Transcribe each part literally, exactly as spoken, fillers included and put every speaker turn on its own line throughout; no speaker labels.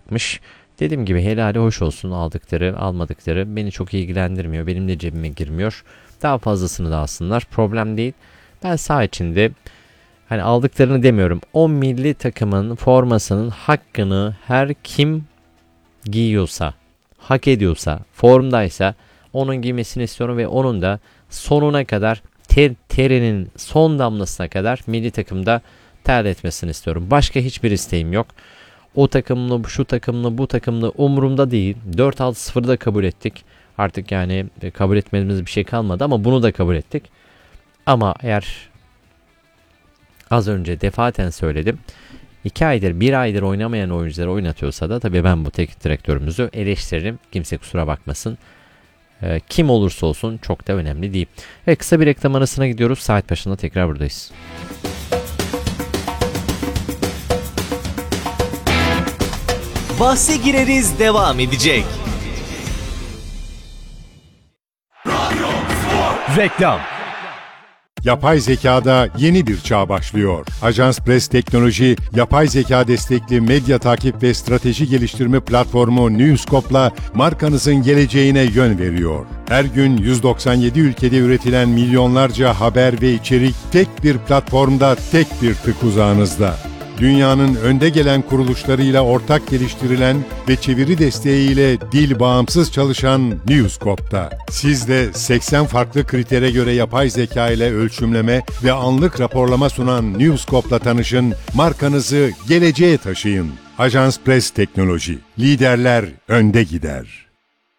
alacakmış. Dediğim gibi helali hoş olsun, aldıkları almadıkları beni çok ilgilendirmiyor. Benim de cebime girmiyor. Daha fazlasını da alsınlar, problem değil. Ben saha içinde hani aldıklarını demiyorum. O milli takımın formasının hakkını her kim giyiyorsa, hak ediyorsa, formdaysa onun giymesini istiyorum ve onun da sonuna kadar ter, terinin son damlasına kadar milli takımda terletmesini istiyorum. Başka hiçbir isteğim yok. O takımlı, şu takımlı, bu takımlı umurumda değil. dört altı sıfırı da kabul ettik. Artık yani kabul etmediğimiz bir şey kalmadı ama bunu da kabul ettik. Ama eğer az önce defaten söyledim. iki aydır, bir aydır oynamayan oyuncuları oynatıyorsa da tabii ben bu teknik direktörümüzü eleştiririm. Kimse kusura bakmasın. Ee, kim olursa olsun çok da önemli değil. Ve kısa bir reklam arasına gidiyoruz. Saat başında tekrar buradayız.
Bahse gireriz devam edecek.
Reklam.
Yapay zekada yeni bir çağ başlıyor. Ajans Press Teknoloji, yapay zeka destekli medya takip ve strateji geliştirme platformu Newscope'la markanızın geleceğine yön veriyor. Her gün yüz doksan yedi ülkede üretilen milyonlarca haber ve içerik tek bir platformda, tek bir tık uzağınızda. Dünyanın önde gelen kuruluşlarıyla ortak geliştirilen ve çeviri desteğiyle dil bağımsız çalışan Newscope'da. Siz de seksen farklı kritere göre yapay zeka ile ölçümleme ve anlık raporlama sunan Newscope'la tanışın, markanızı geleceğe taşıyın. Ajans Press Teknoloji, liderler önde gider.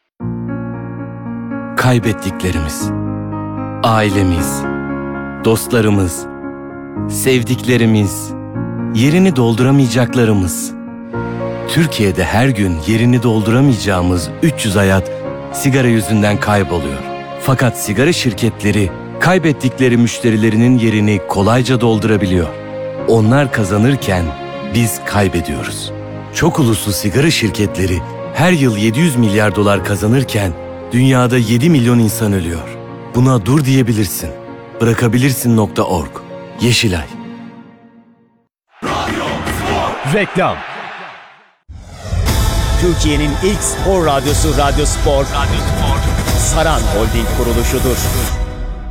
Kaybettiklerimiz, ailemiz, dostlarımız, sevdiklerimiz, yerini dolduramayacaklarımız. Türkiye'de her gün yerini dolduramayacağımız üç yüz hayat sigara yüzünden kayboluyor. Fakat sigara şirketleri kaybettikleri müşterilerinin yerini kolayca doldurabiliyor. Onlar kazanırken biz kaybediyoruz. Çok uluslu sigara şirketleri her yıl yedi yüz milyar dolar kazanırken dünyada yedi milyon insan ölüyor. Buna dur diyebilirsin. Bırakabilirsin nokta org. Yeşilay.
Reklam.
Türkiye'nin ilk spor radyosu Radyo Spor, Radyo Spor, Saran Holding kuruluşudur.